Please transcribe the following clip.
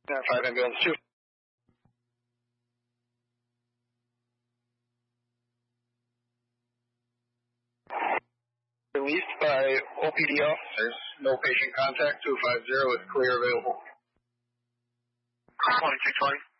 5 ambulance 2. Released by OPD officers. No patient contact. 250 is clear available. 2220.